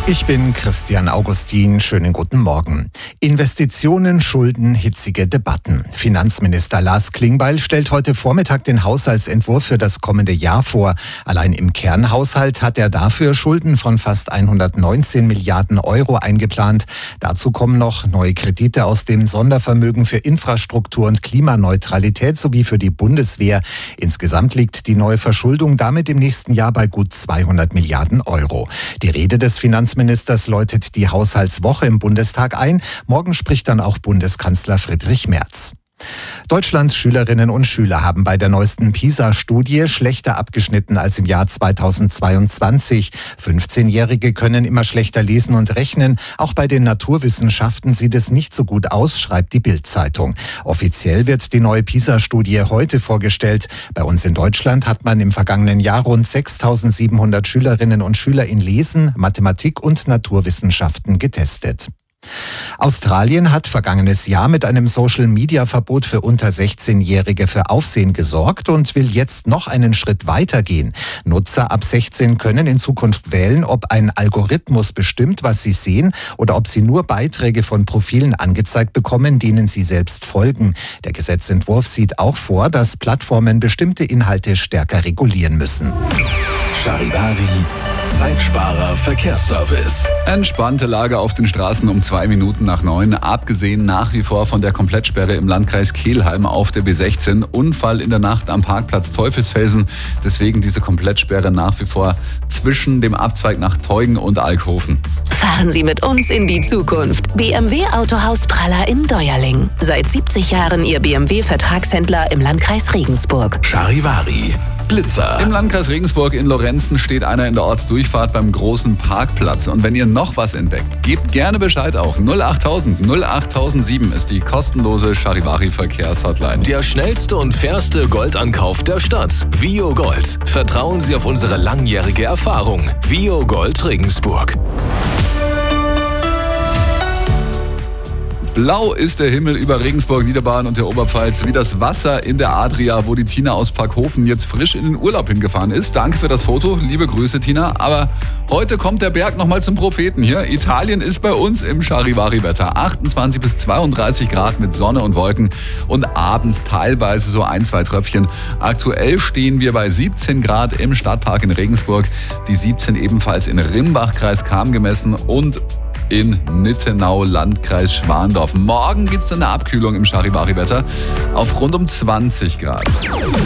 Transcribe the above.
Ich bin Christian Augustin. Schönen guten Morgen. Investitionen, Schulden, hitzige Debatten. Finanzminister Lars Klingbeil stellt heute Vormittag den Haushaltsentwurf für das kommende Jahr vor. Allein im Kernhaushalt hat er dafür Schulden von fast 119 Milliarden Euro eingeplant. Dazu kommen noch neue Kredite aus dem Sondervermögen für Infrastruktur und Klimaneutralität sowie für die Bundeswehr. Insgesamt liegt die neue Verschuldung damit im nächsten Jahr bei gut 200 Milliarden Euro. Die Rede des Finanzministers läutet die Haushaltswoche im Bundestag ein. Morgen spricht dann auch Bundeskanzler Friedrich Merz. Deutschlands Schülerinnen und Schüler haben bei der neuesten PISA-Studie schlechter abgeschnitten als im Jahr 2022. 15-Jährige können immer schlechter lesen und rechnen. Auch bei den Naturwissenschaften sieht es nicht so gut aus, schreibt die Bild-Zeitung. Offiziell wird die neue PISA-Studie heute vorgestellt. Bei uns in Deutschland hat man im vergangenen Jahr rund 6.700 Schülerinnen und Schüler in Lesen, Mathematik und Naturwissenschaften getestet. Australien hat vergangenes Jahr mit einem Social-Media-Verbot für unter 16-Jährige für Aufsehen gesorgt und will jetzt noch einen Schritt weiter gehen. Nutzer ab 16 können in Zukunft wählen, ob ein Algorithmus bestimmt, was sie sehen oder ob sie nur Beiträge von Profilen angezeigt bekommen, denen sie selbst folgen. Der Gesetzentwurf sieht auch vor, dass Plattformen bestimmte Inhalte stärker regulieren müssen. Charivari, Zeitsparer Verkehrsservice. Entspannte Lage auf den Straßen um 2 Minuten nach 9. Abgesehen nach wie vor von der Komplettsperre im Landkreis Kelheim auf der B16. Unfall in der Nacht am Parkplatz Teufelsfelsen. Deswegen diese Komplettsperre nach wie vor zwischen dem Abzweig nach Teugen und Alkhofen. Fahren Sie mit uns in die Zukunft. BMW Autohaus Praller in Deuerling. Seit 70 Jahren Ihr BMW-Vertragshändler im Landkreis Regensburg. Charivari, Blitzer. Im Landkreis Regensburg in Lorenzen steht einer in der Ortsdurchfahrt beim großen Parkplatz. Und wenn ihr noch was entdeckt, gebt gerne Bescheid auch. 08000 08007 ist die kostenlose Charivari-Verkehrshotline. Der schnellste und fairste Goldankauf der Stadt. Vio Gold. Vertrauen Sie auf unsere langjährige Erfahrung. Vio Gold Regensburg. Blau ist der Himmel über Regensburg, Niederbayern und der Oberpfalz, wie das Wasser in der Adria, wo die Tina aus Parkhofen jetzt frisch in den Urlaub hingefahren ist. Danke für das Foto, liebe Grüße Tina. Aber heute kommt der Berg nochmal zum Propheten hier. Italien ist bei uns im Charivari-Wetter. 28 bis 32 Grad mit Sonne und Wolken und abends teilweise so 1-2 Tröpfchen. Aktuell stehen wir bei 17 Grad im Stadtpark in Regensburg. Die 17 ebenfalls in Rimbach, Kreis Cham gemessen und in Nittenau, Landkreis Schwandorf. Morgen gibt es eine Abkühlung im Charivari-Wetter auf rund um 20 Grad.